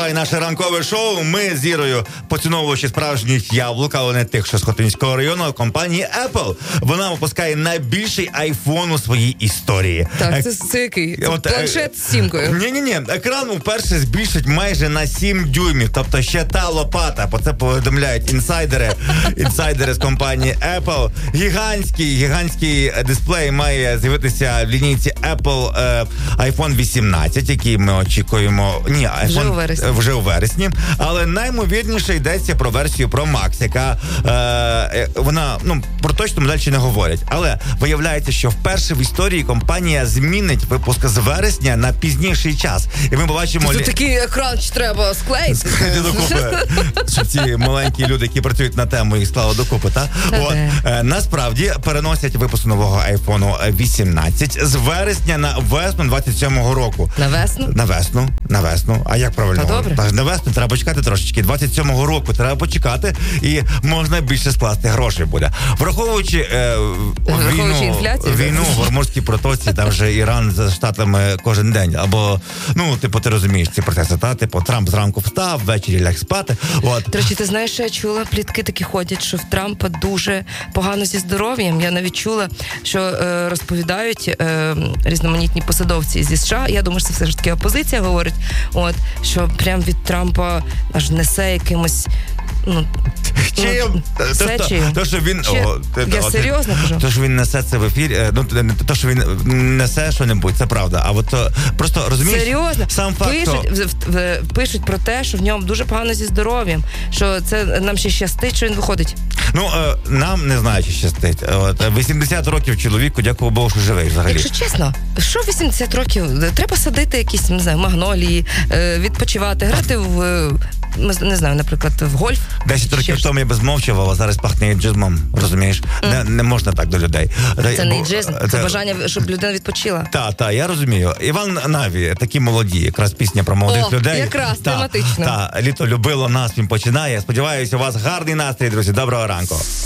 триває наше ранкове шоу. Ми з Ірою, поціновувачі справжніх яблук, але не тих, що з Хотинського району, компанії Apple. Вона випускає найбільший айфон у своїй історії. Так, це який? Це планшет з сімкою. Ні. Екран вперше збільшить майже на 7 дюймів. Тобто ще та лопата. Про це повідомляють інсайдери з компанії Apple. Гігантський дисплей має з'явитися в лінійці Apple iPhone 18, який ми очікуємо. Ні, iPhone вже у вересні. Але наймовірніше йдеться про версію Pro Max, яка вона, про точну модель ще не говорять. Але виявляється, що вперше в історії компанія змінить випуск з вересня на пізніший час. І ми побачимо... Тут такий екран треба склеїти. Докупи. Щоб ці маленькі люди, які працюють на тему, їх склали докупи, так? Насправді переносять випуск нового iPhone 18 з вересня на весну 27-го року. На весну? На весну. А як правильно? Добре. На весну треба почекати трошечки. 27-го року треба почекати і можна більше скласти грошей буде. Враховуючи війну в Ормузькій протоці, там вже Іран з Штатами кожен день. Або, ти розумієш ці процеси, та? Трамп зранку встав, ввечері ляг спати. До речі, ти знаєш, що я чула, плітки такі ходять, що в Трампа дуже погано зі здоров'ям. Я навіть чула, що розповідають різноманітні посадовці зі США, я думаю, що це все ж таки опозиція говорить, що прям від Трампа аж несе якимось чим? То, що він... Я серйозно кажу. То, що він несе це в ефірі, то, що він несе що-небудь, це правда. А от просто, розумієш? Серйозно? Сам факт, пишуть про те, що в ньому дуже погано зі здоров'ям, що це нам ще щастить, що він виходить. Нам не знаю, чи щастить. 80 років чоловіку, дякую Богу, що живий взагалі. Якщо чесно, що 80 років? Треба садити якісь, не знаю, магнолії, відпочивати, грати в... Не знаю, наприклад, в гольф. 10 років тому я безмовчував, а зараз пахне іджизмом, розумієш? Не можна так до людей. Це не іджизм, це бажання, щоб людина відпочила. Так, я розумію. Іван Наві, такі молоді, якраз пісня про молодих людей. Якраз, тематично. Літо любило нас, він починає. Сподіваюся, у вас гарний настрій, друзі. Доброго ранку.